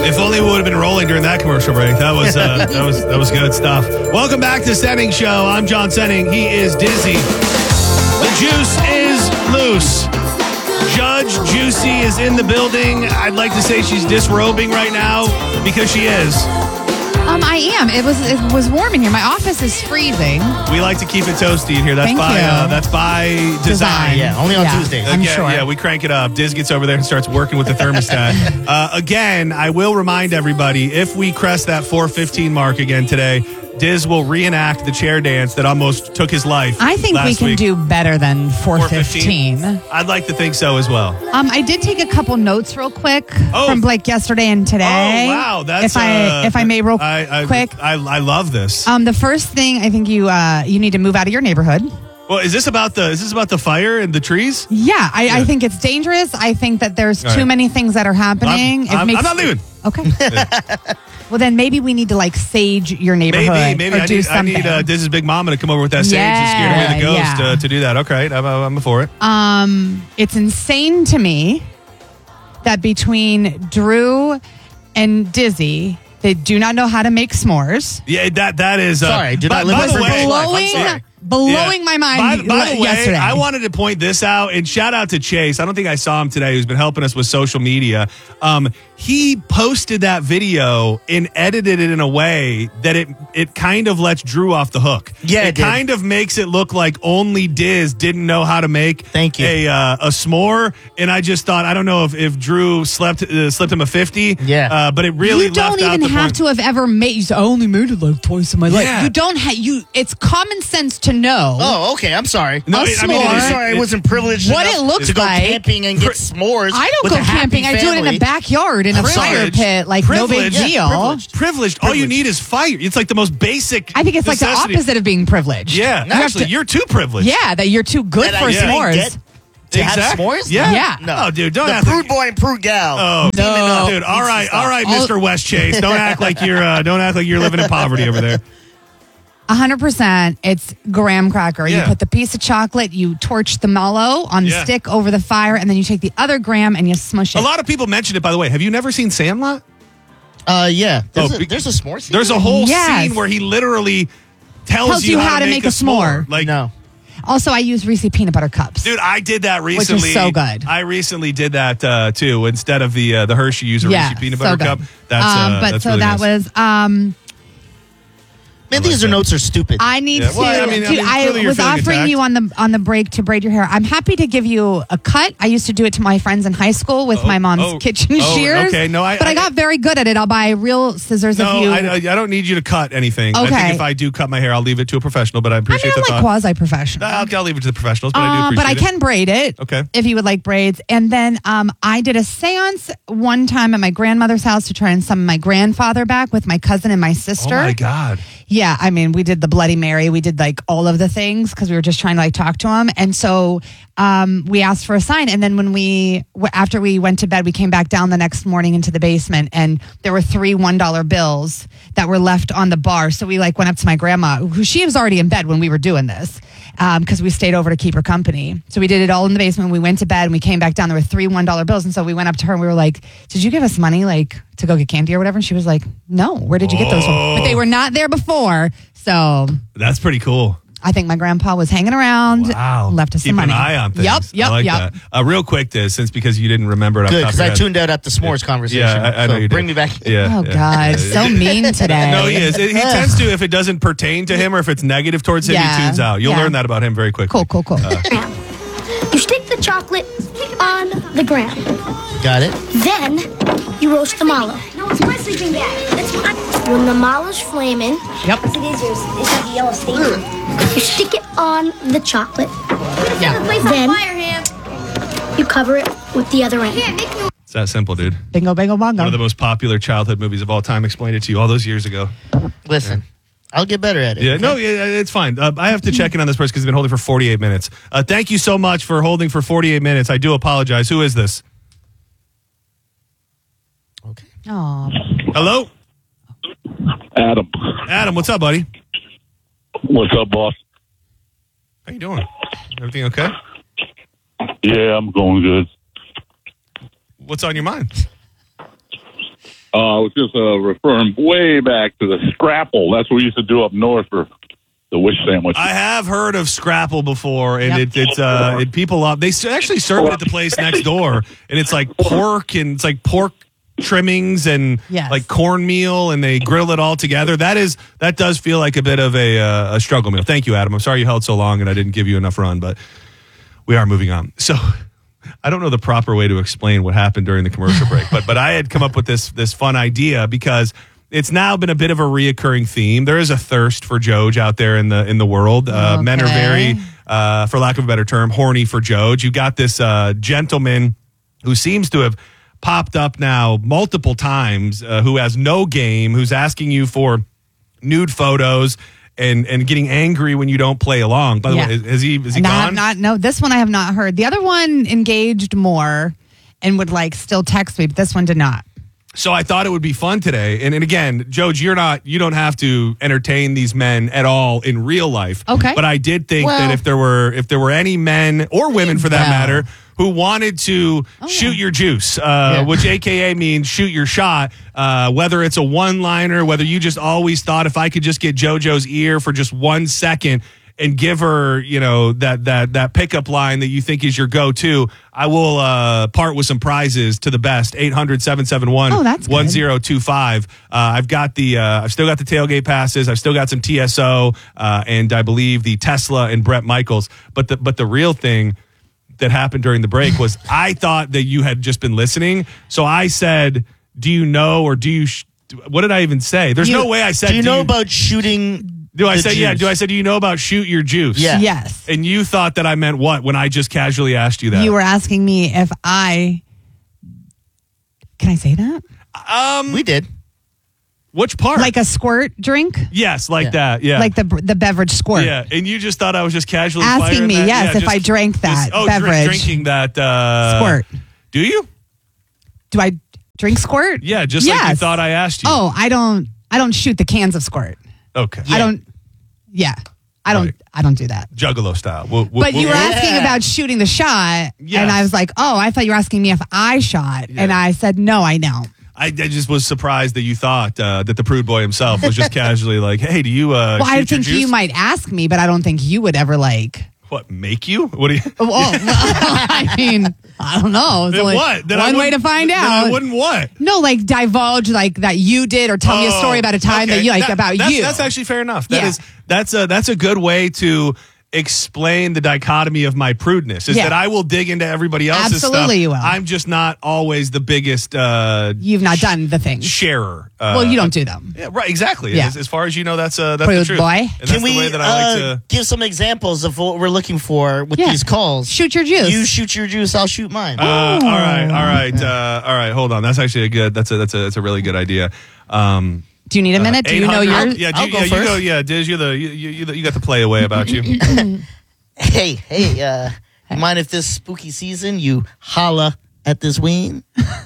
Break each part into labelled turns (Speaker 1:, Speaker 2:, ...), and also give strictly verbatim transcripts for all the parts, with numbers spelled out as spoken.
Speaker 1: If only we would have been rolling during that commercial break. That was uh, that was that was good stuff. Welcome back to Senning Show. I'm John Senning. He is Dizzy. The juice is loose. Judge Juicy is in the building. I'd like to say she's disrobing right now because she is.
Speaker 2: Um, I am. It was it was warm in here. My office is freezing.
Speaker 1: We like to keep it toasty in here. That's
Speaker 2: Thank
Speaker 1: by
Speaker 2: you.
Speaker 1: Uh, that's by design.
Speaker 2: Design.
Speaker 3: Yeah, only on
Speaker 2: Yeah.
Speaker 3: Tuesdays.
Speaker 2: I'm
Speaker 1: yeah,
Speaker 2: sure.
Speaker 1: Yeah, we crank it up. Diz gets over there and starts working with the thermostat. uh, again, I will remind everybody, if we crest that four fifteen mark again today, Diz will reenact the chair dance that almost took his life.
Speaker 2: I think we
Speaker 1: last
Speaker 2: can
Speaker 1: week.
Speaker 2: do better than four fifteen.
Speaker 1: I'd like to think so as well.
Speaker 2: Um, I did take a couple notes real quick
Speaker 1: Oh.
Speaker 2: from Blake yesterday and today.
Speaker 1: Oh, wow. That's,
Speaker 2: if I
Speaker 1: uh,
Speaker 2: if I may real
Speaker 1: I, I,
Speaker 2: quick.
Speaker 1: I, I love this.
Speaker 2: Um, the first thing I think you uh, you need to move out of your neighborhood.
Speaker 1: Well, is this about the is this about the fire and the trees?
Speaker 2: Yeah, I,
Speaker 1: Yeah.
Speaker 2: I think it's dangerous. I think that there's
Speaker 1: All
Speaker 2: too
Speaker 1: right.
Speaker 2: many things that are happening.
Speaker 1: I'm,
Speaker 2: It
Speaker 1: I'm,
Speaker 2: makes-
Speaker 1: I'm not leaving.
Speaker 2: Okay. Well, then maybe we need to like sage your neighborhood
Speaker 1: Maybe, maybe
Speaker 2: or
Speaker 1: I
Speaker 2: do
Speaker 1: need, I
Speaker 2: something.
Speaker 1: need uh, Diz's big mama to come over with that sage and scare away the
Speaker 2: Yeah,
Speaker 1: ghost
Speaker 2: yeah.
Speaker 1: uh, to do that. Okay, I'm, I'm for it.
Speaker 2: Um, it's insane to me that between Drew and Dizzy, they do not know how to make s'mores.
Speaker 1: Yeah, that that is. Uh,
Speaker 3: Sorry, I did
Speaker 1: by,
Speaker 3: not live
Speaker 1: by
Speaker 3: a
Speaker 1: the
Speaker 3: privileged
Speaker 1: way,
Speaker 3: life. I'm
Speaker 2: Blowing,
Speaker 3: sorry.
Speaker 2: blowing
Speaker 1: Yeah.
Speaker 2: my mind
Speaker 1: By, by the way,
Speaker 2: yesterday.
Speaker 1: I wanted to point this out and shout out to Chase. I don't think I saw him today, who's been helping us with social media. Um, he posted that video and edited it in a way that it it kind of lets Drew off the hook.
Speaker 3: Yeah,
Speaker 1: it,
Speaker 3: it did.
Speaker 1: kind of makes it look like only Diz didn't know how to make
Speaker 3: Thank you.
Speaker 1: a uh, a s'more. And I just thought, I don't know if, if Drew slept uh, slipped him a fifty.
Speaker 3: Yeah.
Speaker 1: uh, but it really
Speaker 2: you don't
Speaker 1: left out
Speaker 2: even
Speaker 1: the
Speaker 2: have
Speaker 1: point.
Speaker 2: to have ever made. I only made it like twice in my life.
Speaker 1: Yeah.
Speaker 2: You don't have you. It's common sense to know.
Speaker 3: Oh, okay. I'm sorry.
Speaker 1: No,
Speaker 2: A
Speaker 1: it- I mean, it
Speaker 2: s'more.
Speaker 3: I'm
Speaker 1: is-
Speaker 3: sorry I
Speaker 1: it-
Speaker 3: wasn't privileged
Speaker 2: What
Speaker 3: enough
Speaker 2: it looks
Speaker 3: to go
Speaker 2: like-
Speaker 3: camping and get
Speaker 1: Pri-
Speaker 3: s'mores.
Speaker 2: I don't
Speaker 3: with
Speaker 2: go
Speaker 3: a happy
Speaker 2: camping. I do it in
Speaker 3: family.
Speaker 2: a backyard in a fire
Speaker 1: Privilege.
Speaker 2: pit. Like no big
Speaker 1: Privilege.
Speaker 2: deal.
Speaker 3: Yeah, privileged.
Speaker 1: Privileged. All you
Speaker 3: Privileged.
Speaker 1: need is fire. It's like the most basic.
Speaker 2: I think it's like the
Speaker 1: necessity.
Speaker 2: opposite of being privileged.
Speaker 1: Yeah,
Speaker 2: You have
Speaker 1: actually,
Speaker 2: to-
Speaker 1: you're too privileged.
Speaker 2: Yeah, that you're too good
Speaker 3: That
Speaker 2: for
Speaker 3: I can't
Speaker 2: s'mores.
Speaker 3: get to have
Speaker 1: Exact-
Speaker 3: s'mores?
Speaker 1: Yeah.
Speaker 2: Yeah.
Speaker 3: No.
Speaker 1: Oh, dude, don't
Speaker 3: the
Speaker 1: act
Speaker 3: prude
Speaker 1: like-
Speaker 3: boy and prude gal.
Speaker 1: Oh,
Speaker 2: No.
Speaker 3: up.
Speaker 1: dude. All
Speaker 3: Needs to
Speaker 1: right,
Speaker 3: stop.
Speaker 1: all right,
Speaker 2: All-
Speaker 1: Mister West Chase. Don't act like you're. Uh, don't act like you're living in poverty over there.
Speaker 2: A hundred percent. It's graham cracker. You
Speaker 1: Yeah.
Speaker 2: put the piece of chocolate, you torch the mallow on the
Speaker 1: Yeah.
Speaker 2: stick over the fire, and then you take the other graham and you smush it.
Speaker 1: A lot of people mentioned it. By the way, have you never seen Sandlot?
Speaker 3: Uh, yeah. There's,
Speaker 1: Oh,
Speaker 3: a,
Speaker 1: be-
Speaker 3: there's a s'more scene?
Speaker 1: There's a whole
Speaker 2: Yes.
Speaker 1: scene where he literally tells,
Speaker 2: Tells you how to make a s'more.
Speaker 1: Like,
Speaker 3: No.
Speaker 2: Also, I use Reese peanut butter cups.
Speaker 1: dude, I did that
Speaker 2: is
Speaker 1: recently.
Speaker 2: so good.
Speaker 1: I recently did that uh, too. Instead of the uh, the Hershey, use a
Speaker 2: yeah,
Speaker 1: Reese peanut
Speaker 2: so
Speaker 1: butter
Speaker 2: good.
Speaker 1: cup. That's
Speaker 2: um,
Speaker 1: uh,
Speaker 2: but
Speaker 1: that's
Speaker 2: so
Speaker 1: really
Speaker 2: that
Speaker 1: nice.
Speaker 2: was. Um,
Speaker 3: Man,
Speaker 1: like
Speaker 3: these
Speaker 1: that.
Speaker 3: notes are stupid.
Speaker 2: I need
Speaker 1: Yeah,
Speaker 2: to.
Speaker 1: well, I mean- I
Speaker 2: to-
Speaker 1: mean,
Speaker 2: I
Speaker 1: clearly you're
Speaker 2: was
Speaker 1: feeling
Speaker 2: offering
Speaker 1: attacked.
Speaker 2: you on the on the break to braid your hair. I'm happy to give you a cut. I used to do it to my friends in high school with
Speaker 1: Oh,
Speaker 2: my mom's
Speaker 1: oh,
Speaker 2: kitchen
Speaker 1: oh,
Speaker 2: shears.
Speaker 1: okay. No, I-
Speaker 2: but I,
Speaker 1: I-
Speaker 2: got very good at it. I'll buy real scissors
Speaker 1: No,
Speaker 2: if you.
Speaker 1: I, I I don't need you to cut anything. I
Speaker 2: Okay.
Speaker 1: think if I do cut my hair, I'll leave it to a professional. But I
Speaker 2: I
Speaker 1: appreciate
Speaker 2: mean,
Speaker 1: the
Speaker 2: I'm like
Speaker 1: thought.
Speaker 2: quasi professional.
Speaker 1: I'll, I'll leave it to the professionals, but I do
Speaker 2: Um,
Speaker 1: appreciate
Speaker 2: but I
Speaker 1: it.
Speaker 2: can braid it.
Speaker 1: Okay.
Speaker 2: If you would like braids. And then um, I did a seance one time at my grandmother's house to try and summon my grandfather back with my cousin and my
Speaker 1: Oh
Speaker 2: sister.
Speaker 1: my god!
Speaker 2: Yeah, I mean, we did the Bloody Mary. We did like all of the things because we were just trying to like talk to him. And so um, we asked for a sign. And then when we, w- after we went to bed, we came back down the next morning into the basement and there were three one dollar bills that were left on the bar. So we like went up to my grandma, who she was already in bed when we were doing this because we stayed over to keep her company. So we did it all in the basement. We went to bed and we came back down. There were three one dollar bills. And so we went up to her and we were like, did you give us money like to go get candy or whatever? And she was like, no, where did you get those from? But they were not there before. So
Speaker 1: That's pretty cool.
Speaker 2: I think my grandpa was hanging around.
Speaker 1: Wow.
Speaker 2: Left us
Speaker 1: Keep
Speaker 2: some money.
Speaker 1: an eye on things.
Speaker 2: Yep, yep,
Speaker 1: I like
Speaker 2: yep.
Speaker 1: that. Uh, real quick, this since because you didn't remember it.
Speaker 3: Good,
Speaker 1: because
Speaker 3: because I tuned out at the s'mores conversation.
Speaker 1: Yeah, I, I know
Speaker 3: so
Speaker 1: you did.
Speaker 3: bring me back.
Speaker 1: Yeah.
Speaker 2: Oh,
Speaker 1: yeah.
Speaker 2: God.
Speaker 1: Yeah.
Speaker 2: So mean today.
Speaker 1: No, he is. He
Speaker 2: Ugh.
Speaker 1: tends to, if it doesn't pertain to him or if it's negative towards him,
Speaker 2: Yeah.
Speaker 1: he tunes out. You'll
Speaker 2: Yeah.
Speaker 1: learn that about him very quickly.
Speaker 2: Cool, cool, cool.
Speaker 4: You stick the chocolate on the ground.
Speaker 3: Got it.
Speaker 4: Then you roast the mallow.
Speaker 5: No, it's my sleeping bag. That's mine.
Speaker 4: When the mallow's flaming,
Speaker 2: Yep.
Speaker 5: It is yours. It's like a yellow stain.
Speaker 4: you stick it on the chocolate.
Speaker 5: Set the place
Speaker 4: Then-
Speaker 5: on fire, Ham.
Speaker 4: You cover it with the other end.
Speaker 5: Here, make me.
Speaker 1: It's that simple, dude.
Speaker 2: Bingo, bingo, bongo.
Speaker 1: One of the most popular childhood movies of all time. Explained it to you all those years ago.
Speaker 3: Listen, I'll get better at it.
Speaker 1: Yeah, no, yeah, it's fine. Uh, I have to check in on this person because he's been holding for forty-eight minutes. Uh, thank you so much for holding for forty-eight minutes. I do apologize. Who is this?
Speaker 3: Okay.
Speaker 2: Aw.
Speaker 1: Hello?
Speaker 6: Adam,
Speaker 1: Adam, what's up, buddy?
Speaker 6: what's up, boss?
Speaker 1: How you doing? Everything okay?
Speaker 6: Yeah, I'm going good.
Speaker 1: What's on your mind?
Speaker 6: Uh, I was just uh, referring way back to the scrapple. That's what we used to do up north for the wish sandwich.
Speaker 1: I have heard of Scrapple before, and
Speaker 2: Yep.
Speaker 1: it, it's uh, it, people love. They s- actually serve it at the place next door, and it's like pork and it's like pork trimmings and
Speaker 2: Yes.
Speaker 1: like cornmeal, and they grill it all together. That is that does feel like a bit of a uh, a struggle meal. Thank you, Adam. I'm sorry you held so long and I didn't give you enough run, but we are moving on. So. I don't know the proper way to explain what happened during the commercial break, but but I had come up with this this fun idea because it's now been a bit of a reoccurring theme. There is a thirst for Joj out there in the in the world. Uh, Men are
Speaker 2: Okay.
Speaker 1: very, uh, for lack of a better term, horny for Joj. You got this uh, gentleman who seems to have popped up now multiple times, uh, who has no game, who's asking you for nude photos. And, and getting angry when you don't play along. By the
Speaker 2: Yeah.
Speaker 1: way, is he is he
Speaker 2: And I have
Speaker 1: gone?
Speaker 2: not. No, this one I have not heard. The other one engaged more and would like still text me, but this one did not.
Speaker 1: So I thought it would be fun today. And, and again, Joj, you're not, you don't have to entertain these men at all in real life.
Speaker 2: Okay.
Speaker 1: But I did think
Speaker 3: Well-
Speaker 1: that if there were, if there were any men or women for that
Speaker 2: Well.
Speaker 1: matter who wanted to shoot your juice, uh,
Speaker 3: Yeah.
Speaker 1: which A K A means shoot your shot, uh, whether it's a one-liner, whether you just always thought if I could just get JoJo's ear for just one second and give her, you know, that that that pickup line that you think is your go-to, I will uh, part with some prizes to the best. eight hundred, seven seven one,
Speaker 2: Oh, that's good.
Speaker 1: one zero two five. Uh, I've got the, uh, I've still got the tailgate passes. I've still got some T S O, uh, and I believe the Tesla and Brett Michaels. But the but the real thing that happened during the break was I thought that you had just been listening. So I said, do you know, or do you, sh- what did I even say? There's
Speaker 3: You-
Speaker 1: no way I said,
Speaker 3: Do you know about shooting?
Speaker 1: do I
Speaker 3: the
Speaker 1: say, yeah,
Speaker 3: juice?
Speaker 1: do I say, do you know about shoot your juice?
Speaker 3: Yeah.
Speaker 2: Yes.
Speaker 1: And you thought that I meant what when I just casually asked you that?
Speaker 2: You were asking me if I. Can I say that?
Speaker 1: um,
Speaker 3: We did.
Speaker 1: which part?
Speaker 2: Like a squirt drink?
Speaker 1: yes, like
Speaker 3: Yeah.
Speaker 1: that. Yeah.
Speaker 2: Like the the beverage squirt?
Speaker 1: Yeah, and you just thought I was just casually
Speaker 2: Asking
Speaker 1: firing
Speaker 2: me,
Speaker 1: that?
Speaker 2: yes,
Speaker 1: Yeah,
Speaker 2: if I drank that
Speaker 1: just- oh, drink-
Speaker 2: beverage.
Speaker 1: drinking that uh,
Speaker 2: Squirt.
Speaker 1: Do you?
Speaker 2: Do I drink squirt?
Speaker 1: Yeah, just like you
Speaker 2: Yes.
Speaker 1: thought I asked you.
Speaker 2: Oh, I don't. I don't shoot the cans of squirt.
Speaker 1: okay.
Speaker 2: I don't. Yeah, I don't.
Speaker 1: Right.
Speaker 2: I don't do that.
Speaker 1: Juggalo style. We'll, we'll,
Speaker 2: But you were
Speaker 1: we'll-
Speaker 2: asking
Speaker 3: Yeah.
Speaker 2: about shooting the shot,
Speaker 1: Yes.
Speaker 2: and I was like, "Oh, I thought you were asking me if I shot," and I said, "No, I know."
Speaker 1: I, I just was surprised that you thought uh, that the prude boy himself was just casually like, "Hey, do you?" Uh,
Speaker 2: Well, I
Speaker 1: shoot your
Speaker 2: think
Speaker 1: juice?
Speaker 2: you might ask me, but I don't think you would ever like.
Speaker 1: What make you? What do you?
Speaker 2: Oh, well, I mean, I don't know. It's
Speaker 1: Then
Speaker 2: only
Speaker 1: what? Then I
Speaker 2: one way to
Speaker 1: wouldn't-
Speaker 2: find
Speaker 1: then
Speaker 2: out.
Speaker 1: I wouldn't what?
Speaker 2: No, like divulge like that you did, or tell me a
Speaker 1: Oh,
Speaker 2: story about a time
Speaker 1: okay.
Speaker 2: that you like
Speaker 1: That-
Speaker 2: about
Speaker 1: that's,
Speaker 2: you.
Speaker 1: That's actually fair enough. That
Speaker 2: Yeah.
Speaker 1: is that's a that's a good way to explain the dichotomy of my prudeness. Is
Speaker 2: Yeah.
Speaker 1: that I will dig into everybody else's stuff.
Speaker 2: Absolutely you will.
Speaker 1: I'm just not always the biggest uh,
Speaker 2: You've not done the thing.
Speaker 1: sharer. Uh,
Speaker 2: Well, you don't do them.
Speaker 1: Yeah, right. Exactly.
Speaker 2: Yeah.
Speaker 1: As, as far as you know, that's uh, that's the
Speaker 2: Prude
Speaker 1: truth.
Speaker 2: boy.
Speaker 1: And that's
Speaker 3: Can
Speaker 1: the
Speaker 3: we
Speaker 1: way that I
Speaker 3: uh,
Speaker 1: like to.
Speaker 3: give some examples of what we're looking for with
Speaker 2: Yeah.
Speaker 3: these calls?
Speaker 2: Shoot your juice.
Speaker 3: You shoot your juice, I'll shoot mine.
Speaker 1: Uh, all right, all right, uh, all right. Hold on. That's actually a good. That's a that's a that's a really good idea. Um,
Speaker 2: Do you need a minute? Do you know
Speaker 1: eight hundred
Speaker 2: yours?
Speaker 1: Yeah, do
Speaker 3: I'll
Speaker 1: you,
Speaker 3: go
Speaker 1: yeah, you
Speaker 3: first.
Speaker 1: go. Yeah, Diz, you're the you, you, you, you got the play away about you.
Speaker 3: Hey, hey, uh, you mind if this spooky season you holla at this ween?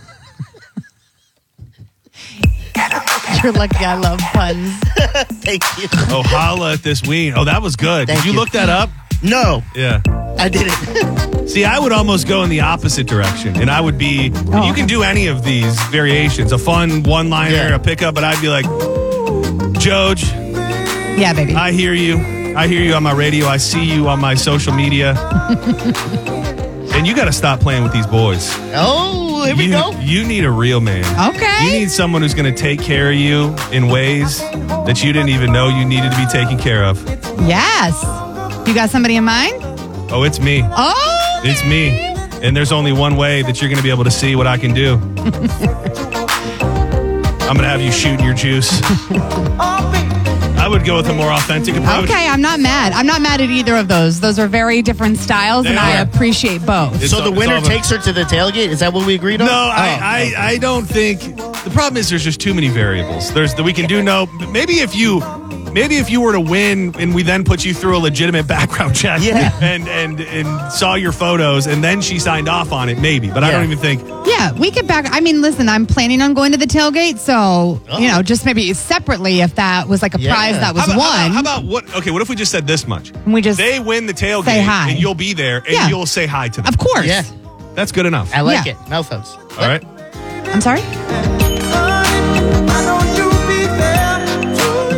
Speaker 2: You're lucky. I love puns.
Speaker 3: Thank you.
Speaker 1: Oh, holla at this ween. Oh, that was good.
Speaker 3: Thank
Speaker 1: Did you,
Speaker 3: you.
Speaker 1: look that up?
Speaker 3: No,
Speaker 1: Yeah.
Speaker 3: I didn't.
Speaker 1: See, I would almost go in the opposite direction, and I would be.
Speaker 2: Oh,
Speaker 1: you can do any of these variations, a fun one-liner,
Speaker 3: Yeah.
Speaker 1: a pickup, but I'd be like, Joj,
Speaker 2: Yeah, baby.
Speaker 1: I hear you. I hear you on my radio. I see you on my social media. And you got to stop playing with these boys.
Speaker 3: Oh, here we
Speaker 1: you,
Speaker 3: go.
Speaker 1: you need a real man.
Speaker 2: Okay.
Speaker 1: You need someone who's going to take care of you in ways that you didn't even know you needed to be taken care of.
Speaker 2: Yes. You got somebody in mind?
Speaker 1: Oh, it's me.
Speaker 2: Oh,
Speaker 1: It's me. And there's only one way that you're going to be able to see what I can do. I'm going to have you shooting your juice. I would go with a more authentic approach.
Speaker 2: okay. I'm not mad. I'm not mad at either of those. Those are very different styles,
Speaker 1: They
Speaker 2: and I
Speaker 1: are.
Speaker 2: appreciate both.
Speaker 1: It's
Speaker 3: So
Speaker 1: all-
Speaker 3: the
Speaker 1: it's
Speaker 3: winner
Speaker 1: all about-
Speaker 3: takes her to the tailgate? Is that what we agreed on?
Speaker 1: No,
Speaker 3: Oh,
Speaker 1: I, I, I don't think the problem is there's just too many variables. There's that we can do no. Maybe if you, maybe if you were to win and we then put you through a legitimate background check,
Speaker 3: Yeah.
Speaker 1: and and and saw your photos and then she signed off on it, maybe. But I don't
Speaker 3: Yeah.
Speaker 1: even think.
Speaker 2: Yeah, we could back. I mean, listen, I'm planning on going to the tailgate, so
Speaker 3: Oh.
Speaker 2: you know, just maybe separately if that was like a
Speaker 3: Yeah.
Speaker 2: prize that was
Speaker 1: How about,
Speaker 2: won.
Speaker 1: How about, how about what? Okay, what if we just said this much?
Speaker 2: And we just
Speaker 1: They win the tailgate,
Speaker 2: say hi.
Speaker 1: and you'll be there, and
Speaker 2: Yeah.
Speaker 1: you'll say hi to them.
Speaker 2: of course.
Speaker 3: Yeah,
Speaker 1: That's good enough.
Speaker 3: I like
Speaker 2: Yeah.
Speaker 3: it. Mouth hugs.
Speaker 1: All right.
Speaker 2: I'm sorry.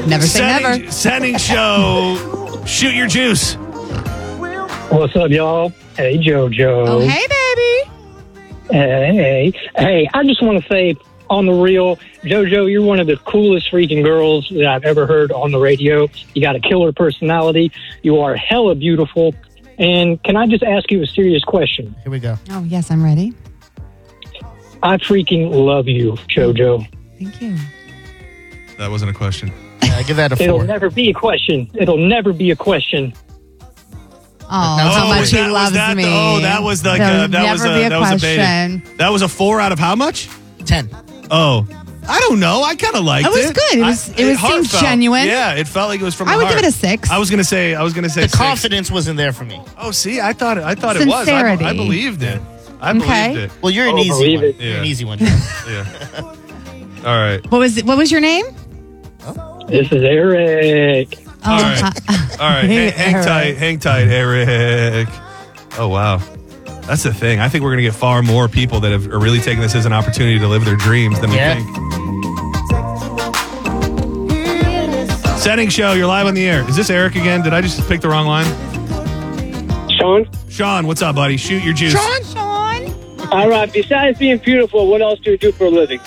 Speaker 2: Never say
Speaker 1: Setting,
Speaker 2: never.
Speaker 1: setting show. Shoot your juice.
Speaker 7: What's up, y'all? Hey, JoJo.
Speaker 2: Oh, hey, baby.
Speaker 7: Hey, hey. I just want to say, on the real, JoJo, you're one of the coolest freaking girls that I've ever heard on the radio. You got a killer personality. You are hella beautiful. And can I just ask you a serious question?
Speaker 3: Here we go.
Speaker 2: Oh, yes, I'm ready.
Speaker 7: I freaking love you, JoJo.
Speaker 2: Thank you.
Speaker 1: That wasn't a question.
Speaker 3: I give that a
Speaker 7: It'll
Speaker 3: four.
Speaker 7: never be a question. It'll never be a question.
Speaker 2: Oh, how
Speaker 1: was
Speaker 2: much
Speaker 1: that-
Speaker 2: he
Speaker 1: was
Speaker 2: loves
Speaker 1: that the-
Speaker 2: me.
Speaker 1: oh, that was like
Speaker 2: There'll
Speaker 1: a, that
Speaker 2: never
Speaker 1: was a,
Speaker 2: be a
Speaker 1: that was a
Speaker 2: question.
Speaker 1: baited. That was a four out of how much?
Speaker 3: ten.
Speaker 1: Oh, I don't know. I kind of liked it.
Speaker 2: It was good. It was-
Speaker 1: I-
Speaker 2: it was- seemed
Speaker 1: heartfelt.
Speaker 2: genuine.
Speaker 1: Yeah, it felt like it was from.
Speaker 2: I
Speaker 1: the
Speaker 2: would give
Speaker 1: heart.
Speaker 2: it a six.
Speaker 1: I was gonna say. I was gonna say
Speaker 3: The
Speaker 1: six.
Speaker 3: confidence wasn't there for me.
Speaker 1: Oh, see, I thought it. I thought it was. I,
Speaker 2: Sincerity.
Speaker 1: I believed it. I
Speaker 2: Okay.
Speaker 1: believed it.
Speaker 3: Well, you're an
Speaker 7: Oh,
Speaker 3: easy
Speaker 7: believe
Speaker 3: one.
Speaker 7: it.
Speaker 3: You're an
Speaker 1: Yeah.
Speaker 3: easy one.
Speaker 1: Yeah. All right.
Speaker 2: What was it? What was your name?
Speaker 7: This is Eric.
Speaker 2: Oh,
Speaker 1: All right.
Speaker 2: uh,
Speaker 1: All right.
Speaker 2: Hey,
Speaker 1: hang, hang
Speaker 2: Eric.
Speaker 1: tight. Hang tight, Eric. Oh wow. That's the thing. I think we're gonna get far more people that have, are really taking this as an opportunity to live their dreams than we
Speaker 3: Yeah.
Speaker 1: think. Setting show. You're live on the air. Is this Eric again? Did I just pick the wrong line?
Speaker 7: Sean?
Speaker 1: Sean, what's up, buddy? Shoot your juice.
Speaker 2: Sean. Sean.
Speaker 7: All right. Besides being beautiful, what else do you do for a living?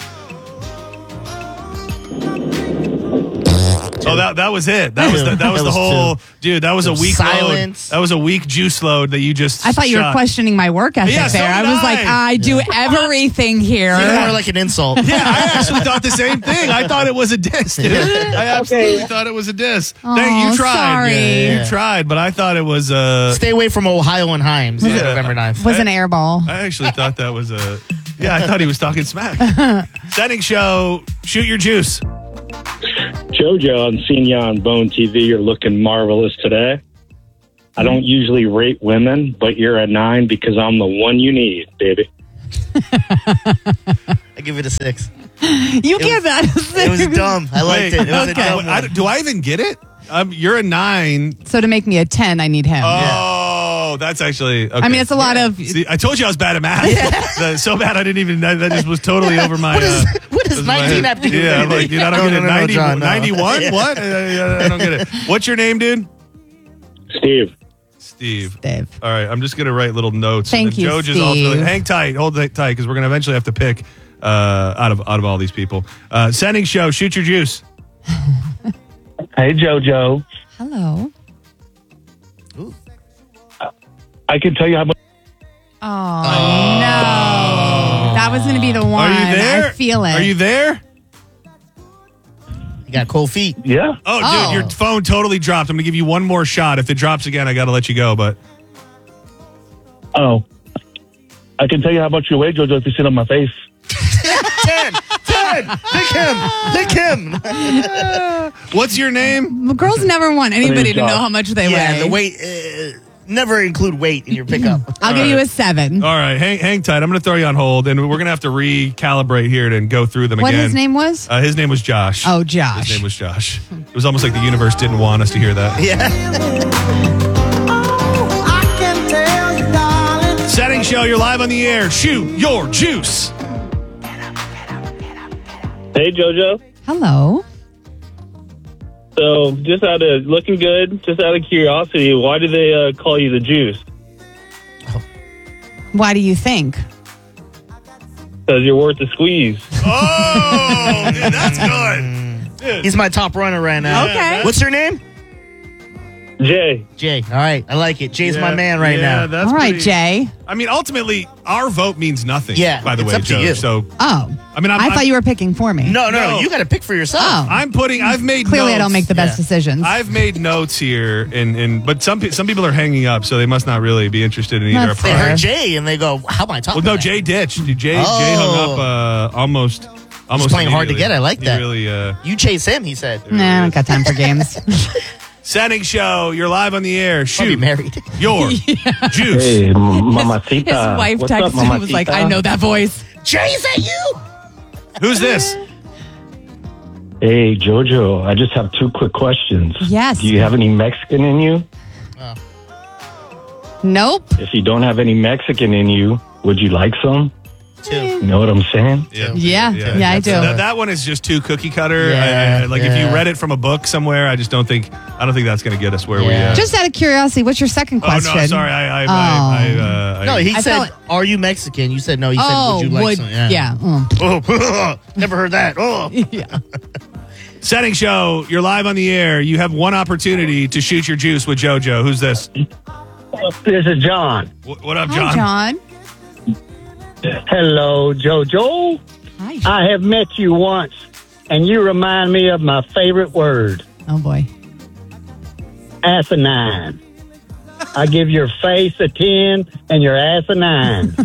Speaker 1: Oh, that that was it. That was the, that was
Speaker 3: That
Speaker 1: the
Speaker 3: was
Speaker 1: whole
Speaker 3: two.
Speaker 1: dude. That was a
Speaker 3: There was
Speaker 1: weak
Speaker 3: silence.
Speaker 1: load. That was a weak juice load that you just.
Speaker 2: I thought you were
Speaker 1: shot.
Speaker 2: questioning my work ethic
Speaker 1: Yeah, so
Speaker 2: there. I
Speaker 1: did
Speaker 2: was
Speaker 1: I.
Speaker 2: like, I do everything here.
Speaker 3: Even more like an insult.
Speaker 1: Yeah, I actually thought the same thing. I thought it was a diss, dude. I absolutely
Speaker 7: Okay.
Speaker 1: thought it was a diss.
Speaker 2: Aw,
Speaker 1: Dang, you tried.
Speaker 2: sorry.
Speaker 1: Yeah,
Speaker 3: Yeah.
Speaker 1: You tried, but I thought it was uh
Speaker 3: Stay away from Ohio and Himes on
Speaker 1: Yeah.
Speaker 3: November ninth.
Speaker 2: Was an airball.
Speaker 1: I actually thought that was a yeah, I thought he was talking smack. Setting show, shoot your juice.
Speaker 8: JoJo, I'm seeing you on Bone T V. You're looking marvelous today. I don't usually rate women, but you're a nine because I'm the one you need, baby.
Speaker 3: I give it a six.
Speaker 2: You give that a six.
Speaker 3: It was dumb. I liked
Speaker 1: Wait,
Speaker 3: it. It was a
Speaker 1: okay,
Speaker 3: dumb
Speaker 1: I-
Speaker 3: one.
Speaker 1: do I even get it? Um, you're a nine.
Speaker 2: So to make me a ten, I need him.
Speaker 1: Oh, that's actually. Okay.
Speaker 2: I mean, it's a lot of.
Speaker 1: See, I told you I was bad at math. The- so bad I didn't even. That, that just was totally over my.
Speaker 3: What is-
Speaker 1: uh,
Speaker 3: what does
Speaker 1: was my
Speaker 3: nineteen
Speaker 1: head.
Speaker 3: have to do with
Speaker 1: Yeah, I'm
Speaker 3: anything?
Speaker 1: like, dude, I don't
Speaker 3: No,
Speaker 1: get
Speaker 3: no,
Speaker 1: it.
Speaker 3: no, no,
Speaker 1: ninety,
Speaker 3: John, no.
Speaker 1: ninety-one?
Speaker 3: Yeah.
Speaker 1: What? Uh, yeah, I don't get it. What's your name, dude?
Speaker 8: Steve.
Speaker 1: Steve.
Speaker 2: Dave.
Speaker 1: All right, I'm just gonna write little notes.
Speaker 2: Thank
Speaker 1: And
Speaker 2: you,
Speaker 1: Joe just ultimately-
Speaker 2: Steve.
Speaker 1: hang tight, hold it tight, because we're gonna eventually have to pick uh, out of out of all these people. Uh, sending show, shoot your juice.
Speaker 8: Hey, JoJo.
Speaker 2: Hello.
Speaker 8: I can tell you how much.
Speaker 2: Oh, no. That was going to be the one.
Speaker 1: Are you there?
Speaker 2: I feel it.
Speaker 1: Are you there?
Speaker 3: You got cold feet.
Speaker 8: Yeah.
Speaker 1: Oh,
Speaker 2: Oh.
Speaker 1: dude, your phone totally dropped. I'm gonna give you one more shot. If it drops again, I gotta let you go. But
Speaker 8: Oh. I can tell you how much you weigh, JoJo, if you sit on my face.
Speaker 3: ten. ten. Pick him. Pick him.
Speaker 1: what's your name?
Speaker 2: Well, girls never want anybody to know
Speaker 8: Josh.
Speaker 2: how much they
Speaker 3: Yeah,
Speaker 2: weigh.
Speaker 3: the weight. Uh, never include weight in your pickup.
Speaker 2: I'll
Speaker 1: All
Speaker 2: give you
Speaker 1: right.
Speaker 2: a seven.
Speaker 1: All right, hang hang tight. I'm gonna throw you on hold, and we're gonna have to recalibrate here and go through them
Speaker 2: What
Speaker 1: again.
Speaker 2: his name was?
Speaker 1: Uh, his name was Josh.
Speaker 2: Oh,
Speaker 1: His
Speaker 2: Josh.
Speaker 1: name was Josh. It was almost like the universe didn't want us to hear that.
Speaker 3: Yeah.
Speaker 1: Setting show, you're live on the air. Shoot your juice.
Speaker 9: Hey, JoJo.
Speaker 2: Hello.
Speaker 9: So, just out of looking good, just out of curiosity, why do they uh, call you the juice?
Speaker 2: Why do you think?
Speaker 9: Because you're worth the squeeze.
Speaker 1: Oh, dude, that's good. Dude.
Speaker 3: He's my top runner right now.
Speaker 2: Okay.
Speaker 3: What's your name?
Speaker 9: Jay.
Speaker 3: Jay. All right. I like it. Jay's
Speaker 1: Yeah,
Speaker 3: my man right
Speaker 1: yeah,
Speaker 3: now.
Speaker 1: That's
Speaker 2: All right,
Speaker 1: pretty-
Speaker 2: Jay.
Speaker 1: I mean, ultimately, our vote means nothing.
Speaker 3: Yeah,
Speaker 1: by the
Speaker 3: it's
Speaker 1: way,
Speaker 3: up to
Speaker 1: Joe.
Speaker 3: you.
Speaker 1: So,
Speaker 2: Oh.
Speaker 1: I mean, I'm,
Speaker 2: I
Speaker 1: I'm,
Speaker 2: thought you were picking for me.
Speaker 3: No, no,
Speaker 1: No.
Speaker 3: no. You got to pick for yourself.
Speaker 2: Oh.
Speaker 1: I'm putting. I've made
Speaker 2: Clearly,
Speaker 1: notes.
Speaker 2: I don't make the best
Speaker 3: Yeah.
Speaker 2: decisions.
Speaker 1: I've made notes here, and, and but some pe- some people are hanging up, so they must not really be interested in either.
Speaker 2: That's
Speaker 1: a
Speaker 3: They
Speaker 1: prize.
Speaker 3: heard Jay and they go, "How am I talking?"
Speaker 1: Well, no,
Speaker 3: to
Speaker 1: Jay
Speaker 3: that?
Speaker 1: ditched. Jay Jay
Speaker 3: Oh.
Speaker 1: hung up uh, almost. Almost
Speaker 3: playing hard to
Speaker 1: immediately.
Speaker 3: get. I like
Speaker 1: He
Speaker 3: that.
Speaker 1: Really. Uh,
Speaker 3: You chase him. He said.
Speaker 2: Nah, I don't got time for games.
Speaker 1: Setting show. You're live on the air.
Speaker 3: I'll be
Speaker 1: Shoot
Speaker 3: married.
Speaker 1: your juice.
Speaker 8: Hey, m- mamacita.
Speaker 2: His wife
Speaker 8: What's up,
Speaker 2: texted him and was like,
Speaker 8: mamacita?
Speaker 2: I know that voice.
Speaker 3: Jay, is that you?
Speaker 1: Who's this?
Speaker 8: Hey, JoJo, I just have two quick questions.
Speaker 2: Yes.
Speaker 8: Do you have any Mexican in you?
Speaker 2: Nope.
Speaker 8: If you don't have any Mexican in you, would you like some?
Speaker 3: Two.
Speaker 7: You know what I'm saying?
Speaker 2: Yeah. Yeah, I do.
Speaker 1: That, that one is just too cookie cutter.
Speaker 3: Yeah,
Speaker 1: I, I, like if
Speaker 3: yeah.
Speaker 1: you read it from a book somewhere, I just don't think I don't think that's going to get us where we.
Speaker 3: Yeah.
Speaker 1: Uh,
Speaker 2: Just out of curiosity, what's your second
Speaker 1: oh
Speaker 2: question?
Speaker 1: no, sorry. I. I,
Speaker 2: Oh.
Speaker 1: I, I, uh, I
Speaker 3: No, he
Speaker 2: I
Speaker 3: said,
Speaker 2: felt-
Speaker 3: "Are you Mexican?" You said no. He said,
Speaker 2: Oh,
Speaker 3: "Would you like
Speaker 2: would,
Speaker 3: some?"
Speaker 2: yeah. mm.
Speaker 3: Oh, never heard that. Oh,
Speaker 2: yeah.
Speaker 1: Setting show. You're live on the air. You have one opportunity to shoot your juice with JoJo. Who's this?
Speaker 7: This is John.
Speaker 1: What, what up,
Speaker 2: Hi,
Speaker 1: John?
Speaker 2: John.
Speaker 7: Hello, JoJo.
Speaker 2: Hi.
Speaker 7: I have met you once, and you remind me of my favorite word,
Speaker 2: Oh, boy.
Speaker 7: asinine. I give your face a ten and your ass a nine.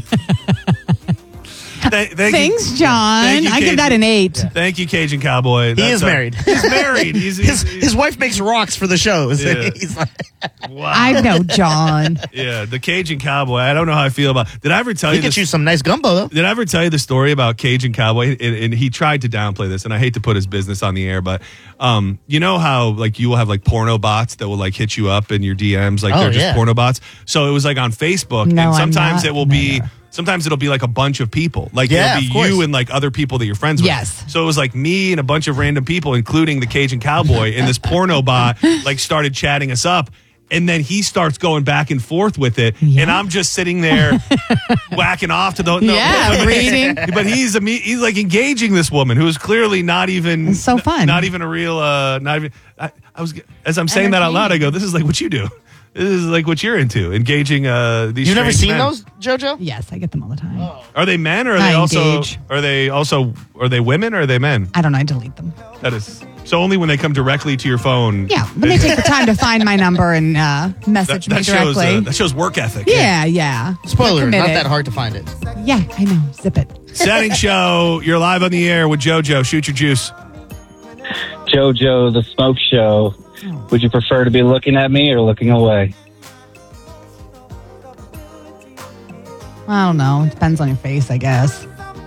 Speaker 1: Th- thank
Speaker 2: Thanks,
Speaker 1: you.
Speaker 2: John.
Speaker 1: Thank you,
Speaker 2: I give that
Speaker 1: Cajun.
Speaker 2: an eight.
Speaker 1: Thank you, Cajun Cowboy.
Speaker 3: he
Speaker 1: That's
Speaker 3: is
Speaker 1: a-
Speaker 3: married.
Speaker 1: He's married. He's, he's,
Speaker 3: His his wife makes rocks for the shows.
Speaker 1: Yeah.
Speaker 3: He's like,
Speaker 1: wow.
Speaker 2: I know, John.
Speaker 1: Yeah, the Cajun Cowboy. I don't know how I feel about. Did I ever tell
Speaker 3: he
Speaker 1: you
Speaker 3: gets
Speaker 1: this?
Speaker 3: you some nice gumbo though.
Speaker 1: Did I ever tell you the story about Cajun Cowboy? And, and he tried to downplay this, and I hate to put his business on the air, but um, you know how like you will have like porno bots that will like hit you up in your D Ms, like
Speaker 3: Oh,
Speaker 1: they're just
Speaker 3: yeah.
Speaker 1: porno bots. So it was like on Facebook,
Speaker 2: No,
Speaker 1: and
Speaker 2: I'm
Speaker 1: sometimes
Speaker 2: not
Speaker 1: it will be.
Speaker 2: familiar.
Speaker 1: Sometimes it'll be like a bunch of people. Like
Speaker 3: Yeah,
Speaker 1: it'll
Speaker 3: of
Speaker 1: be
Speaker 3: course.
Speaker 1: you and like other people that you're friends with.
Speaker 2: Yes.
Speaker 1: So it was like me and a bunch of random people, including the Cajun Cowboy, and this porno bot like started chatting us up. And then he starts going back and forth with it.
Speaker 2: Yeah.
Speaker 1: And I'm just sitting there whacking off to the no,
Speaker 2: Yeah, reading.
Speaker 1: But he's a, he's like engaging this woman who is clearly not even
Speaker 2: It's so fun.
Speaker 1: Not even a real uh not even I, I was as I'm saying that out loud, I go, this is like what you do. This is like what you're into, engaging uh these
Speaker 3: You've never
Speaker 1: strange
Speaker 3: seen
Speaker 1: men.
Speaker 3: those, JoJo?
Speaker 2: Yes, I get them all the time.
Speaker 1: Are they men or are
Speaker 2: I
Speaker 1: they also
Speaker 2: engage.
Speaker 1: are they also are they women or are they men?
Speaker 2: I don't know. I delete them.
Speaker 1: That is so only when they come directly to your phone.
Speaker 2: Yeah, when they take the time to find my number and uh,
Speaker 1: that,
Speaker 2: message
Speaker 1: that
Speaker 2: me
Speaker 1: shows
Speaker 2: directly.
Speaker 1: uh, that shows work ethic.
Speaker 2: yeah, yeah.
Speaker 3: Spoiler,
Speaker 2: We're
Speaker 3: not
Speaker 2: committed.
Speaker 3: that hard to find it.
Speaker 2: Yeah, I know. Zip it.
Speaker 1: Setting show. You're live on the air with JoJo. Shoot your juice.
Speaker 7: JoJo, the smoke show. Would you prefer to be looking at me or looking away?
Speaker 2: I don't know. It depends on your face, I guess.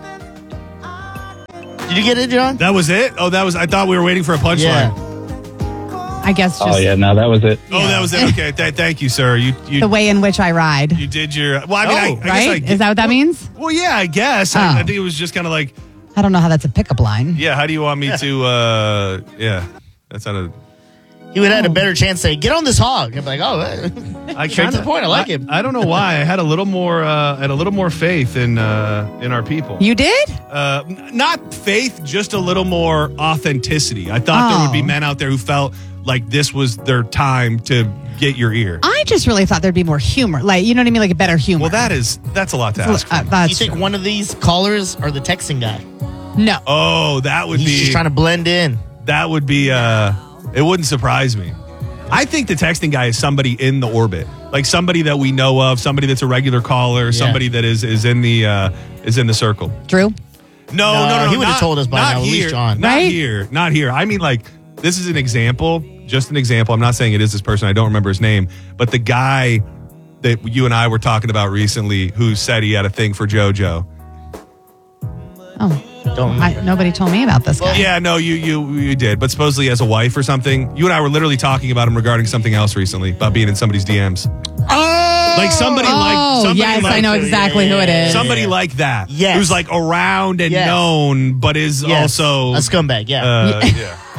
Speaker 3: Did you get it, John?
Speaker 1: That was it? Oh, that was I thought we were waiting for a punchline.
Speaker 3: Yeah.
Speaker 2: I guess just
Speaker 7: Oh, yeah, no, that was it.
Speaker 1: Oh, that was it. Okay, th- thank you, sir. You you
Speaker 2: the way in which I ride.
Speaker 1: you did your. Well, I mean, I, I
Speaker 2: Oh,
Speaker 1: guess
Speaker 2: right?
Speaker 1: I,
Speaker 2: Is that what that means?
Speaker 1: Well, yeah, I guess. I,
Speaker 2: Oh.
Speaker 1: I think it was just kind of like,
Speaker 2: I don't know how that's a pickup line.
Speaker 1: yeah. How do you want me to? uh Yeah, that's not a.
Speaker 3: He would have had a better chance to say, get on this hog. I'm like, oh,
Speaker 1: I
Speaker 3: straight to
Speaker 1: kinda-
Speaker 3: the point. I like him.
Speaker 1: I don't know why. I had a little more. Uh, had a little more faith in uh in our people.
Speaker 2: You did?
Speaker 1: Uh, n- not faith, just a little more authenticity. I thought there would be
Speaker 2: Oh.
Speaker 1: men out there who felt like this was their time to get your ear.
Speaker 2: I just really thought there'd be more humor. Like, you know what I mean? Like a better humor.
Speaker 1: Well, that is that's a lot to ask.
Speaker 2: Uh,
Speaker 1: for.
Speaker 2: that's
Speaker 3: you think one of these callers or the texting guy?
Speaker 2: no.
Speaker 1: Oh, that would
Speaker 3: He's
Speaker 1: be
Speaker 3: just trying to blend in.
Speaker 1: that would be uh it wouldn't surprise me. I think the texting guy is somebody in the orbit. Like somebody that we know of, somebody that's a regular caller, somebody that is is in the uh is in the circle.
Speaker 2: Drew?
Speaker 1: No,
Speaker 3: No,
Speaker 1: no, no.
Speaker 3: he would've
Speaker 1: not-
Speaker 3: told us by
Speaker 1: not
Speaker 3: now, at least
Speaker 1: here,
Speaker 3: John.
Speaker 1: Not
Speaker 2: Right?
Speaker 1: here. Not here. I mean, like, this is an example, just an example. I'm not saying it is this person. I don't remember his name. But the guy that you and I were talking about recently who said he had a thing for JoJo.
Speaker 2: Oh.
Speaker 3: Don't.
Speaker 2: I, nobody told me about this guy.
Speaker 1: Yeah, no, you you you did. But supposedly as a wife or something. You and I were literally talking about him regarding something else recently, about being in somebody's D Ms.
Speaker 3: Oh!
Speaker 1: Like somebody
Speaker 2: Oh,
Speaker 1: like somebody
Speaker 2: yes,
Speaker 1: like
Speaker 2: I know exactly who it is.
Speaker 1: somebody like that.
Speaker 3: Yes.
Speaker 1: Who's like around and
Speaker 3: Yes.
Speaker 1: known, but is
Speaker 3: Yes.
Speaker 1: also
Speaker 3: a scumbag, yeah.
Speaker 1: uh, yeah.